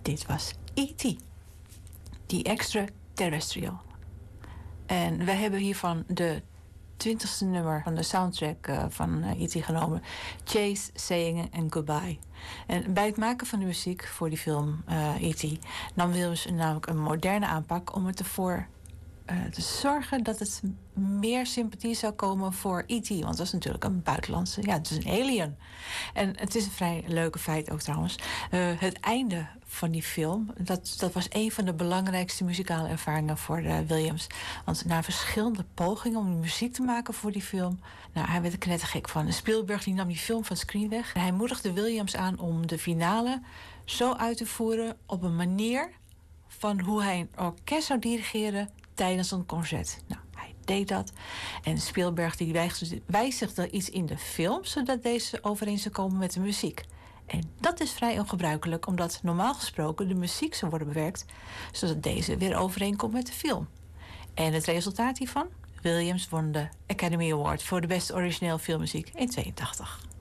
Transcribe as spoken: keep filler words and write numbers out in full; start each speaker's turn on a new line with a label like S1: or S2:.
S1: Dit was E T, The Extraterrestrial. En wij hebben hiervan de twintigste nummer van de soundtrack uh, van uh, E T genomen. Chase, Saying and Goodbye. En bij het maken van de muziek voor die film uh, E T nam Williams namelijk een moderne aanpak om ervoor uh, te zorgen dat het meer sympathie zou komen voor E T. Want dat is natuurlijk een buitenlandse, ja, het is een alien. En het is een vrij leuke feit ook trouwens. Uh, het einde van die film, dat, dat was een van de belangrijkste muzikale ervaringen voor uh, Williams. Want na verschillende pogingen om muziek te maken voor die film, nou, hij werd er knettergek van. Spielberg die nam die film van het screen weg. En hij moedigde Williams aan om de finale zo uit te voeren op een manier van hoe hij een orkest zou dirigeren tijdens een concert. Nou, hij deed dat. En Spielberg die wijzigde iets in de film, zodat deze overeen zou komen met de muziek. En dat is vrij ongebruikelijk, omdat normaal gesproken de muziek zou worden bewerkt, zodat deze weer overeenkomt met de film. En het resultaat hiervan? Williams won de Academy Award voor de beste origineel filmmuziek in tweeëntachtig.